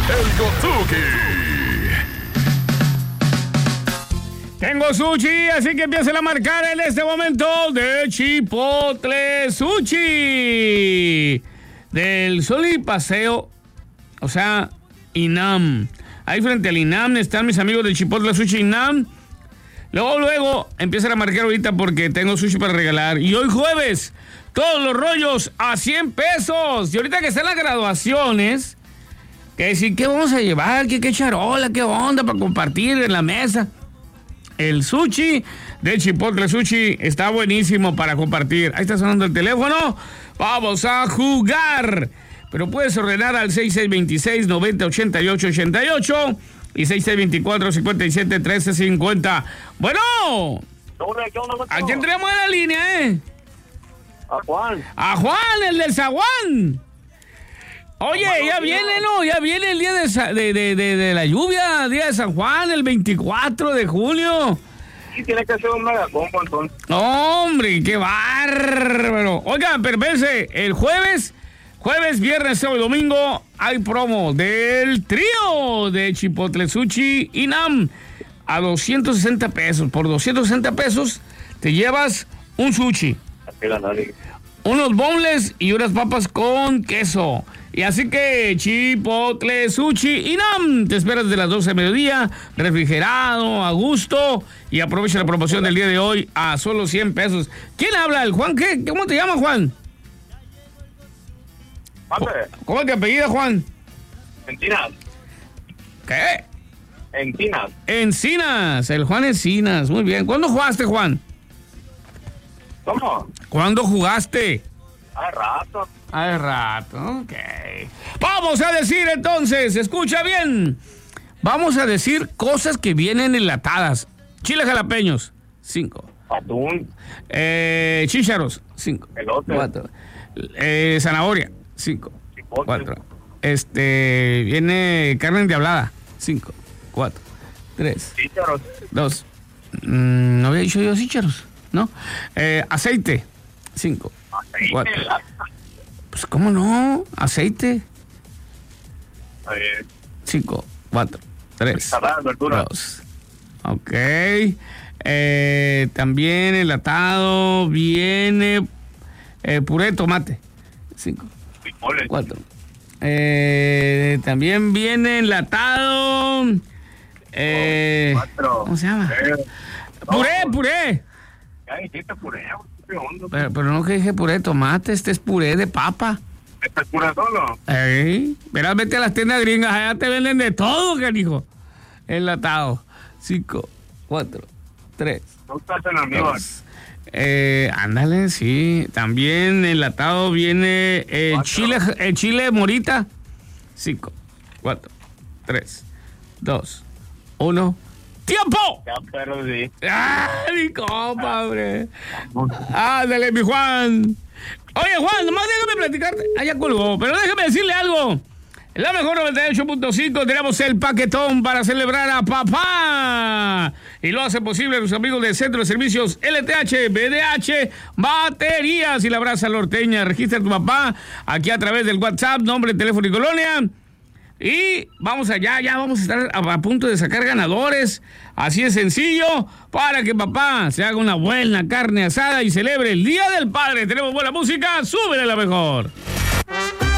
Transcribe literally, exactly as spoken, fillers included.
el Gotsuki. Tengo sushi, así que empiecen a marcar en este momento de Chipotle Sushi. Del Sol y Paseo, o sea, INAM. Ahí frente al INAM están mis amigos de Chipotle Sushi INAM. Luego, luego, empiezan a marcar ahorita porque tengo sushi para regalar. Y hoy jueves, todos los rollos a cien pesos. Y ahorita que están las graduaciones, que decir, ¿qué vamos a llevar? ¿Qué, qué charola? ¿Qué onda para compartir en la mesa? El sushi de Chipotle Sushi está buenísimo para compartir. Ahí está sonando el teléfono. Vamos a jugar. Pero puedes ordenar al seis seis dos seis, nueve cero ocho ocho, ocho ocho y seis seis dos cuatro, cinco siete, uno tres cinco cero. Bueno, ¿a quién tenemos en la línea, eh? A Juan. A Juan, el del Zaguán. Oye, ya viene, ¿no? Ya viene el día de, de, de, de, de la lluvia, día de San Juan, el veinticuatro de julio. Sí, tiene que ser un mega combo entonces. Hombre, qué bárbaro. Oigan, pero pense, el jueves, jueves, viernes, sábado y domingo hay promo del trío de Chipotle Sushi INAM a doscientos sesenta pesos. Por doscientos sesenta pesos te llevas un sushi, unos boneless y unas papas con queso. Y así que Chipotle Sushi INAM te esperas de las doce de mediodía, refrigerado, a gusto, y aprovecha la promoción del día de hoy a solo cien pesos. ¿Quién habla? ¿El Juan qué? ¿Cómo te llamas, Juan? ¿Cómo, ¿Cómo te apellida, Juan? Encinas. ¿Qué? Encinas. Encinas, el Juan Encinas, muy bien. ¿Cuándo jugaste, Juan? ¿Cómo? ¿Cuándo jugaste? Hace rato. Hace rato, ok. Vamos a decir entonces, escucha bien. Vamos a decir cosas que vienen enlatadas. Chiles jalapeños, cinco. Atún. Eh, chícharos, cinco. Elote. Cuatro. Eh, zanahoria, cinco. Chipotle. Cuatro. Este, viene carne endiablada, cinco. Cuatro. Tres. Chícharos. Dos. Mm, no había dicho yo chícharos, ¿no? Eh, aceite, cinco. Aceite. Cuatro. Pues, ¿cómo no? Aceite. Eh, Cinco, cuatro, tres, Ensalada, verdura. dos. Ok. Eh, también enlatado viene eh, puré de tomate. Cinco, frijoles. cuatro. Eh, también viene enlatado. Eh, Cuatro. ¿Cómo se llama? Eh, Puré, no. puré. Ya dijiste puré. ¿Qué onda? Pero, pero no que dije puré de tomate, este es puré de papa. ¿Este es puré solo? Ey, verás, vete a las tiendas gringas, allá te venden de todo, canijo. Enlatado. Cinco, cuatro, tres, No estás en amigos. dos. Eh, ándale, sí. También enlatado viene el Cuatro. chile, el chile morita. Cinco, cuatro, tres, dos, uno. ¡Tiempo! Ya, pero sí. ¡Ah, mi compadre! Ándale, mi Juan. Oye, Juan, nomás déjame platicarte. Ah, ya colgó, pero déjame decirle algo. En la mejor noventa y ocho punto cinco tenemos el paquetón para celebrar a papá. Y lo hace posible los amigos del Centro de Servicios L T H, B D H, Baterías y la Brasa Norteña. Registra a tu papá aquí a través del WhatsApp, nombre, teléfono y colonia. Y vamos allá, ya vamos a estar a, a punto de sacar ganadores. Así de sencillo, para que papá se haga una buena carne asada y celebre el Día del Padre. Tenemos buena música, súbele la mejor.